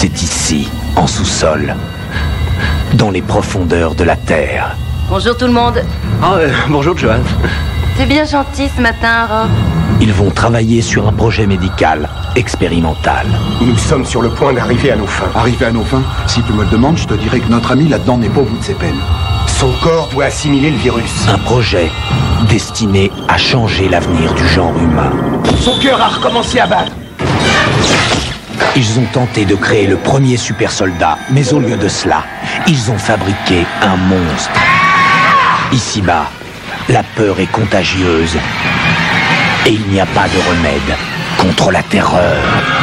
C'est ici, en sous-sol, dans les profondeurs de la Terre. Bonjour tout le monde. Bonjour Johan. T'es bien gentil ce matin, Rob. Ils vont travailler sur un projet médical expérimental. Nous sommes sur le point d'arriver à nos fins. Arriver à nos fins? Si tu me le demandes, je te dirais que notre ami là-dedans n'est pas au bout de ses peines. Son corps doit assimiler le virus. Un projet destiné à changer l'avenir du genre humain. Son cœur a recommencé à battre. Ils ont tenté de créer le premier super soldat, mais au lieu de cela, ils ont fabriqué un monstre. Ici-bas, la peur est contagieuse et il n'y a pas de remède contre la terreur.